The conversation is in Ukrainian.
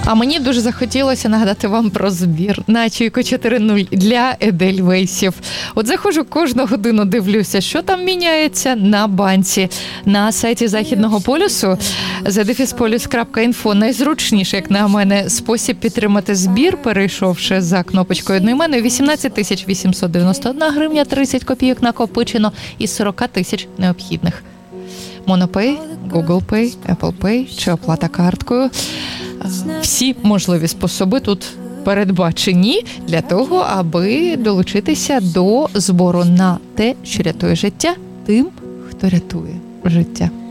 А мені дуже захотілося нагадати вам про збір на чайку 4.0 для Едельвейсів. От заходжу кожну годину, дивлюся, що там міняється на банці. На сайті Західного полюсу @polus.info найзручніший, як на мене, спосіб підтримати збір, перейшовши за кнопочкою одноіменної, 18 891 гривня 30 копійок накопичено із 40 тисяч необхідних. Монопей, Google Pay, Apple Pay чи оплата карткою. Всі можливі способи тут передбачені для того, аби долучитися до збору на те, що рятує життя тим, хто рятує життя.